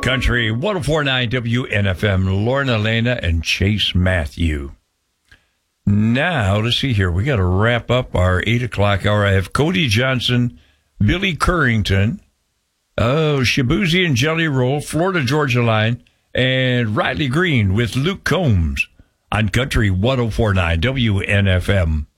Country 104.9 WNFM, Lorna Elena and Chase Matthew. Now, let's see here. We got to wrap up our 8 o'clock hour. I have Cody Johnson, Billy Currington, Shabuzi and Jelly Roll, Florida Georgia Line, and Riley Green with Luke Combs on Country 104.9 WNFM.